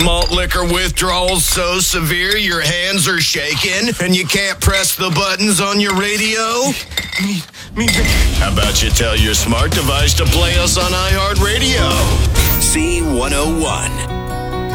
Malt liquor withdrawals so severe your hands are shaking and you can't press the buttons on your radio? How about you tell your smart device to play us on iHeartRadio? C101.